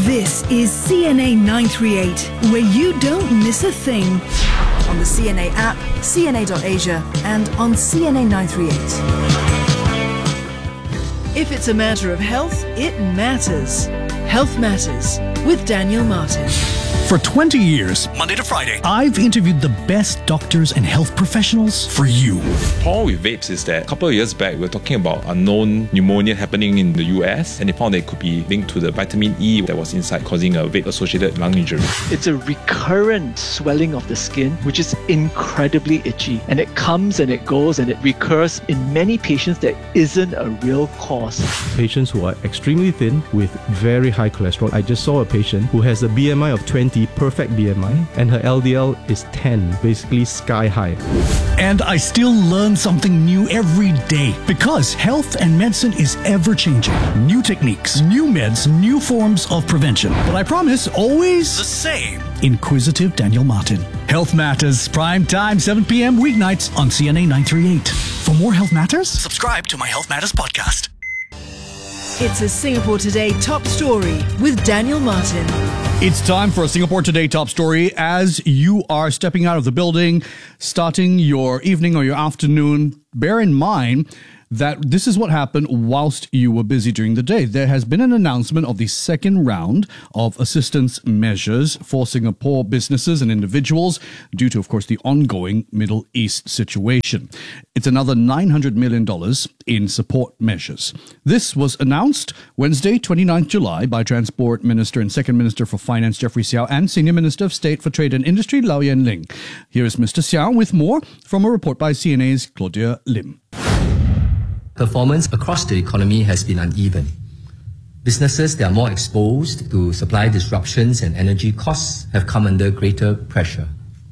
This is CNA 938, where you don't miss a thing. On the CNA app, cna.asia, and on CNA 938. If it's a matter of health, it matters. Health Matters with Daniel Martin. For 20 years, Monday to Friday, I've interviewed the best doctors and health professionals for you. The problem with vapes is that a couple of years back, we were talking about unknown pneumonia happening in the US, and they found that it could be linked to the vitamin E that was inside, causing a vape-associated lung injury. It's a recurrent swelling of the skin, which is incredibly itchy, and it comes and it goes and it recurs in many patients that isn't a real cause. Patients who are extremely thin with very high cholesterol. I just saw a patient who has a BMI of 20, perfect BMI, and her LDL is 10, basically sky high. And I still learn something new every day because health and medicine is ever changing. New techniques, new meds, new forms of prevention. But I promise, always the same. Inquisitive Daniel Martin. Health Matters, prime time, 7 p.m. weeknights on CNA 938. For more Health Matters, subscribe to my Health Matters podcast. It's a Singapore Today top story with Daniel Martin. It's time for a Singapore Today top story. As you are stepping out of the building, starting your evening or your afternoon, bear in mind that this is what happened whilst you were busy during the day. There has been an announcement of the second round of assistance measures for Singapore businesses and individuals due to, of course, the ongoing Middle East situation. It's another $900 million in support measures. This was announced Wednesday, 29th July by Transport Minister and Second Minister for Finance Jeffrey Xiao and Senior Minister of State for Trade and Industry Lau Yen Ling. Here is Mr. Xiao with more from a report by CNA's Claudia Lim. Performance across the economy has been uneven. Businesses that are more exposed to supply disruptions and energy costs have come under greater pressure.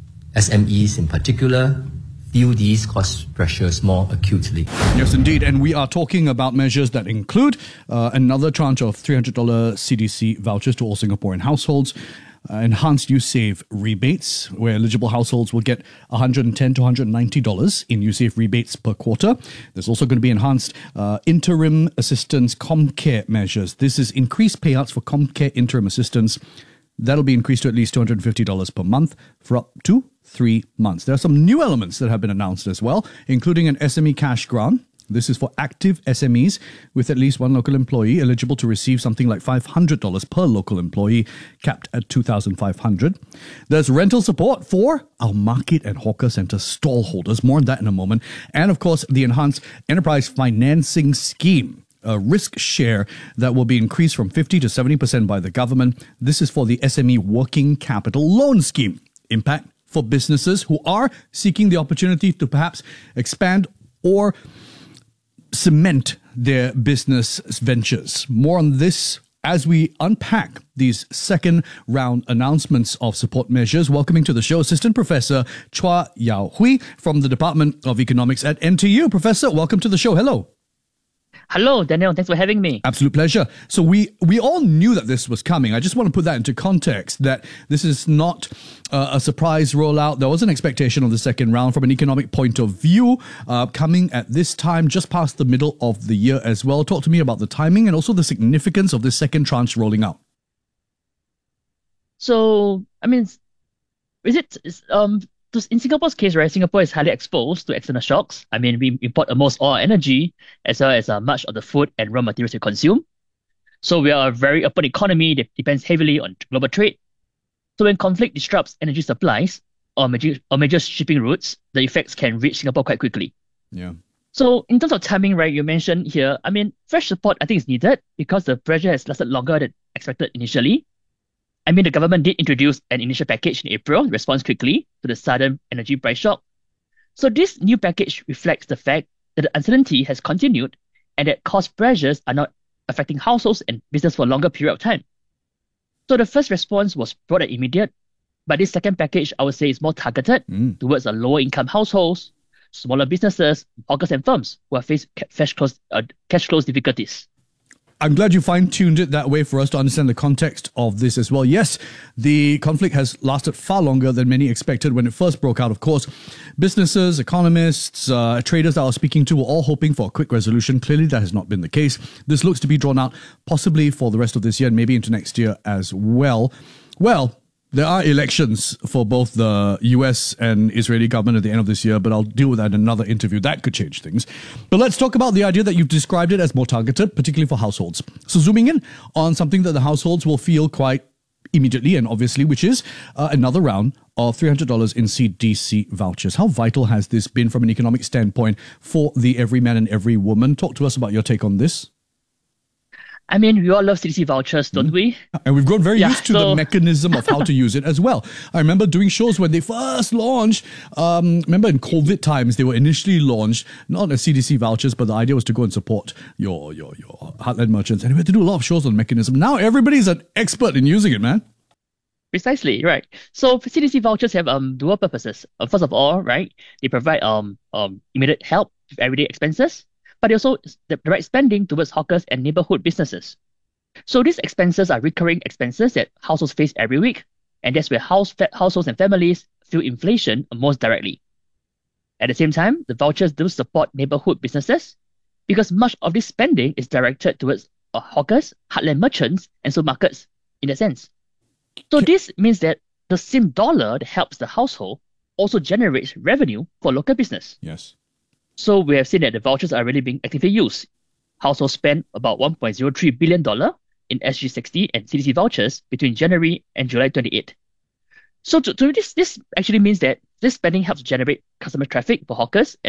SMEs in particular feel these cost pressures more acutely. Yes, indeed. And we are talking about measures that include another tranche of $300 CDC vouchers to all Singaporean households, enhanced YouSave rebates, where eligible households will get $110 to $190 in YouSave rebates per quarter. There's also going to be enhanced interim assistance ComCare measures. This is increased payouts for ComCare interim assistance. That'll be increased to at least $250 per month for up to 3 months. There are some new elements that have been announced as well, including an SME cash grant. This is for active SMEs with at least one local employee eligible to receive something like $500 per local employee, capped at $2,500. There's rental support for our market and hawker centre stall holders. More on that in a moment. And of course, the enhanced enterprise financing scheme, a risk share that will be increased from 50 to 70% by the government. This is for the SME Working Capital Loan Scheme. Impact for businesses who are seeking the opportunity to perhaps expand or cement their business ventures. More on this as we unpack these second round announcements of support measures. Welcoming to the show, Assistant Professor Chua Yao Hui from the Department of Economics at NTU. Professor, welcome to the show. Hello. Hello, Daniel. Thanks for having me. Absolute pleasure. So we all knew that this was coming. I just want to put that into context, that this is not a surprise rollout. There was an expectation of the second round from an economic point of view, coming at this time, just past the middle of the year as well. Talk to me about the timing and also the significance of this second tranche rolling out. So, in Singapore's case, right, Singapore is highly exposed to external shocks. We import almost all our energy as well as much of the food and raw materials we consume. So we are a very open economy that depends heavily on global trade. So when conflict disrupts energy supplies or major shipping routes, the effects can reach Singapore quite quickly. Yeah. So in terms of timing, right, you mentioned here, fresh support I think is needed because the pressure has lasted longer than expected initially. The government did introduce an initial package in April, response quickly to the sudden energy price shock. So this new package reflects the fact that the uncertainty has continued and that cost pressures are not affecting households and business for a longer period of time. So the first response was broad and immediate, but this second package, I would say, is more targeted towards the lower income households, smaller businesses, hawkers and firms who have faced cash flow difficulties. I'm glad you fine-tuned it that way for us to understand the context of this as well. Yes, the conflict has lasted far longer than many expected when it first broke out, of course. Businesses, economists, traders that I was speaking to were all hoping for a quick resolution. Clearly, that has not been the case. This looks to be drawn out possibly for the rest of this year and maybe into next year as well. Well, there are elections for both the US and Israeli government at the end of this year, but I'll deal with that in another interview. That could change things. But let's talk about the idea that you've described it as more targeted, particularly for households. So zooming in on something that the households will feel quite immediately and obviously, which is another round of $300 in CDC vouchers. How vital has this been from an economic standpoint for the every man and every woman? Talk to us about your take on this. I mean, we all love CDC vouchers, don't we? And we've grown very used to the mechanism of how to use it as well. I remember doing shows when they first launched. Remember in COVID times, they were initially launched, not as CDC vouchers, but the idea was to go and support your heartland merchants. And we had to do a lot of shows on the mechanism. Now everybody's an expert in using it, man. Precisely, right. So CDC vouchers have dual purposes. First of all, right, they provide immediate help with everyday expenses, but they also direct spending towards hawkers and neighborhood businesses. So these expenses are recurring expenses that households face every week, and that's where households and families feel inflation most directly. At the same time, the vouchers do support neighborhood businesses because much of this spending is directed towards hawkers, heartland merchants, and supermarkets in that sense. So this means that the same dollar that helps the household also generates revenue for local business. Yes. So we have seen that the vouchers are really being actively used. Households spent about $1.03 billion in SG60 and CDC vouchers between January and July 28. So this actually means that this spending helps generate customer traffic for hawkers